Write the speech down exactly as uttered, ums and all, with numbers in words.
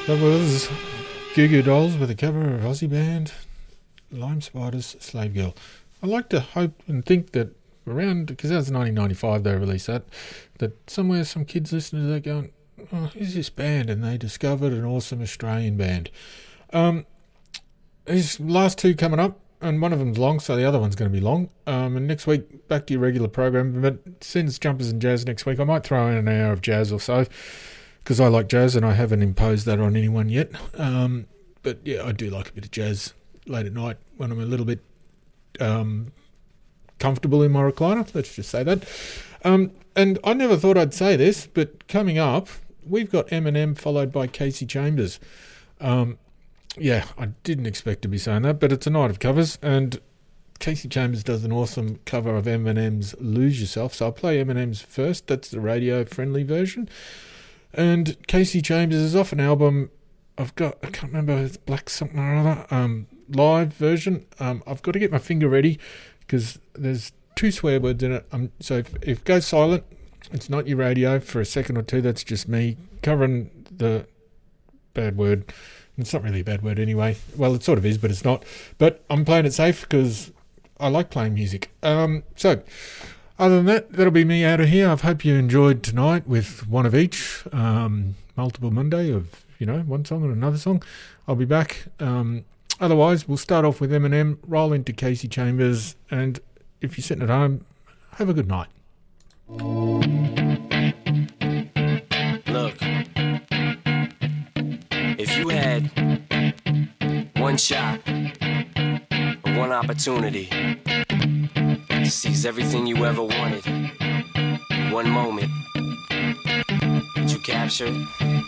That was Goo Goo Dolls with a cover of Aussie band Lime Spiders' Slave Girl. I like to hope and think that around, because that was nineteen ninety-five they released that, that somewhere some kids listening to that going, oh, who's this band? And they discovered an awesome Australian band. Um, these last two coming up, and one of them's long, so the other one's going to be long. Um, and next week, back to your regular program. But since Jumpers and Jazz next week, I might throw in an hour of jazz or so, because I like jazz and I haven't imposed that on anyone yet. Um, but yeah, I do like a bit of jazz late at night when I'm a little bit um, comfortable in my recliner. Let's just say that. Um, and I never thought I'd say this, but coming up, we've got Eminem followed by Casey Chambers. Um, yeah, I didn't expect to be saying that, but it's a night of covers, and Casey Chambers does an awesome cover of Eminem's Lose Yourself. So I'll play Eminem's first. That's the radio-friendly version. And Casey Chambers is off an album I've got, I can't remember, it's Black something or other, um, live version. Um, I've got to get my finger ready because there's two swear words in it. Um, so if, if it goes silent, it's not your radio for a second or two. That's just me covering the bad word. It's not really a bad word anyway. Well, it sort of is, but it's not. But I'm playing it safe because I like playing music. Um, so... Other than that, that'll be me out of here. I hope you enjoyed tonight with one of each. Um, multiple Monday of, you know, one song and another song. I'll be back. Um, otherwise, we'll start off with Eminem, roll into Casey Chambers, and if you're sitting at home, have a good night. Look, if you had one shot, or one opportunity to seize everything you ever wanted in one moment, did you capture it?